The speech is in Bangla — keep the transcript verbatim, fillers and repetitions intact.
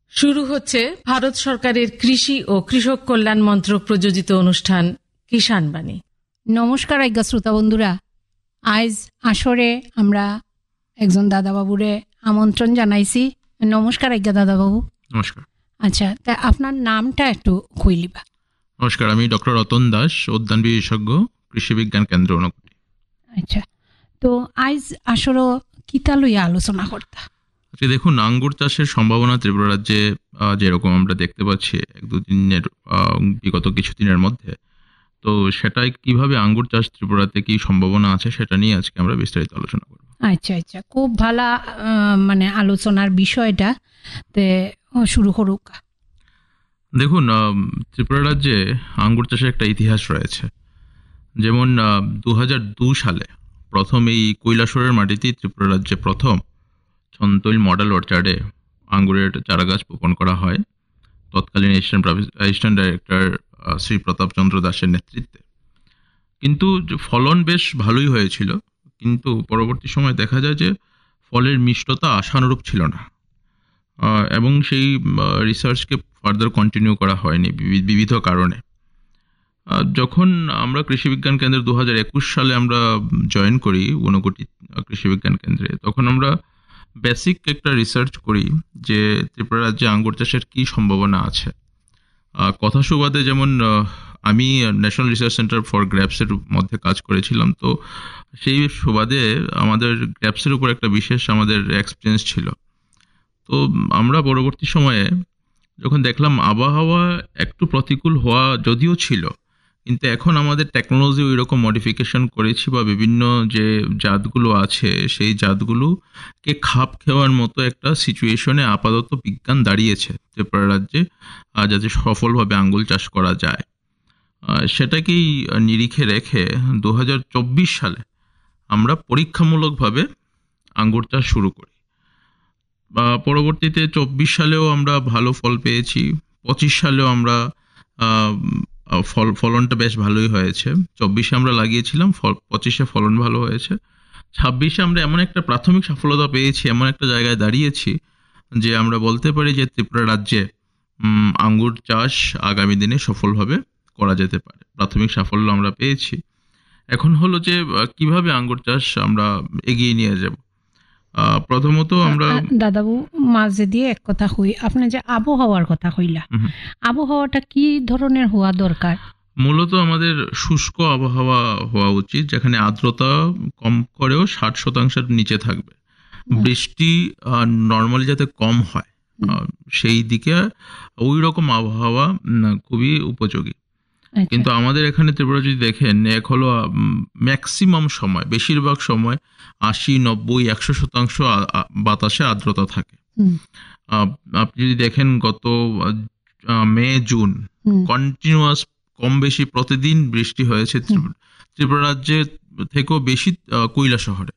শুরু হচ্ছে ভারত সরকারের কৃষি ও কৃষক কল্যাণ মন্ত্রক প্রযোজিত অনুষ্ঠান কিষাণ বাণী। নমস্কার আজ্ঞা শ্রোতা বন্ধুরা, আজ আসরে আমরা একজন দাদাবাবুরে আমন্ত্রণ জানাইছি। নমস্কার আজ্ঞা দাদাবাবু। নমস্কার। আচ্ছা, তা আপনার নামটা একটু কইলিবা। নমস্কার, আমি ডক্টর রতন দাস, উদ্যান বিশেষজ্ঞ, কৃষি বিজ্ঞান কেন্দ্র ঊনকোটি। আচ্ছা, তো আজ আসরও কিতা লইয়া আলোচনা করতা? আচ্ছা, দেখুন, আঙ্গুর চাষের সম্ভাবনা ত্রিপুরা রাজ্যে আহ, যেরকম আমরা দেখতে পাচ্ছি এক দুদিনের আহ, বিগত কিছুদিনের মধ্যে, তো সেটাই কিভাবে আঙ্গুর চাষ ত্রিপুরাতে কি সম্ভাবনা আছে সেটা নিয়ে আজকে আমরা বিস্তারিত আলোচনা করব। আচ্ছা আচ্ছা, খুব ভালো মানে আলোচনার বিষয়টা, তে শুরু করুক। দেখুন, আহ, ত্রিপুরা রাজ্যে আঙ্গুর চাষের একটা ইতিহাস রয়েছে। যেমন দু হাজার দু সালে প্রথম এই কৈলাসরের মাটিতেই ত্রিপুরা রাজ্যে প্রথম ছন্তৈল মডেল অর্চার্ডে আঙ্গুরের চারাগাছ বপন করা হয় তৎকালীন এশিয়ান অ্যাসিস্ট্যান্ট ডাইরেক্টর শ্রী প্রতাপ চন্দ্র দাসের নেতৃত্বে। কিন্তু ফলন বেশ ভালোই হয়েছিল, কিন্তু পরবর্তী সময় দেখা যায় যে ফলের মিষ্টতা আশানুরূপ ছিল না, আহ, এবং সেই রিসার্চকে ফার্দার কন্টিনিউ করা হয়নি বিবি- বিবিধ কারণে। আহ, যখন আমরা কৃষি বিজ্ঞান কেন্দ্রে দু হাজার একুশ সালে আমরা জয়েন করি ঊনকোটি কৃষি বিজ্ঞান কেন্দ্রে, তখন আমরা বেসিক একটা রিসার্চ করি যে ত্রিপুরা রাজ্যে আঙ্গুর চাষের কী সম্ভাবনা আছে। আহ, কথা সুবাদে যেমন আহ, আমি ন্যাশনাল রিসার্চ সেন্টার ফর গ্র্যাপসের মধ্যে কাজ করেছিলাম, তো সেই সুবাদে আমাদের গ্র্যাপসের উপর একটা বিশেষ আমাদের এক্সপিরিয়েন্স ছিল। তো আমরা পরবর্তী সময়ে যখন দেখলাম আবহাওয়া একটু প্রতিকূল হওয়া যদিও ছিল, কিন্তু এখন আমাদের টেকনোলজি ওই রকম মডিফিকেশন করেছি বা বিভিন্ন যে জাতগুলো আছে সেই জাতগুলোকে খাপ খাওয়ার মতো একটা সিচুয়েশনে আপাতত বিজ্ঞান দাঁড়িয়েছে ত্রিপুরা রাজ্যে, আহ, যাতে সফলভাবে আঙ্গুর চাষ করা যায়। আহ, সেটাকেই নিরিখে রেখে দু হাজার চব্বিশ সালে আমরা পরীক্ষামূলকভাবে আঙ্গুর চাষ শুরু করি। বা পরবর্তীতে চব্বিশ সালেও আমরা ভালো ফল পেয়েছি, পঁচিশ সালেও আমরা আহ, ফল ফলনটা বেশ ভালোই হয়েছে। চব্বিশে আমরা লাগিয়েছিলাম, ফল পঁচিশে ফলন ভালো হয়েছে। ছাব্বিশে আমরা এমন একটা প্রাথমিক সফলতা পেয়েছি, এমন একটা জায়গায় দাঁড়িয়েছি যে আমরা বলতে পারি যে ত্রিপুরা রাজ্যে উম, আঙ্গুর চাষ আগামী দিনে সফলভাবে করা যেতে পারে। প্রাথমিক সাফল্য আমরা পেয়েছি। এখন হলো যে আহ, কিভাবে আঙ্গুর চাষ আমরা এগিয়ে নিয়ে যাব। আহ, প্রথমত আমরা আ- দাদাবু, মাঝে দিয়ে এক কথা কই, আপনি যে আবহাওয়ার কথা কইলা, হুম, আবহাওয়াটা কি ধরনের হওয়া দরকার? মূলত আমাদের শুষ্ক আবহাওয়া হওয়া উচিত, যেখানে আর্দ্রতা কম করেও ষাট শতাংশের নিচে থাকবে। হুম। বৃষ্টি নর্মালি যাতে কম হয়, আহ, সেই দিকে ওই রকম আবহাওয়া উম, খুবই উপযোগী। আচ্ছা, কিন্তু আমাদের এখানে ত্রিপুরা যদি দেখেন, এক হলো ম্যাক্সিমাম সময়, বেশিরভাগ সময় আশি নব্বই একশো শতাংশ আ- আ- বাতাসে আর্দ্রতা থাকে। হুম, আহ, আপনি যদি দেখেন গত আহ, মে জুন হুম, কন্টিনিউয়াস কম বেশি প্রতিদিন বৃষ্টি হয়েছে ত্রিপুরা ত্রিপুরা রাজ্যে থেকেও বেশি আহ, কৈলা শহরে।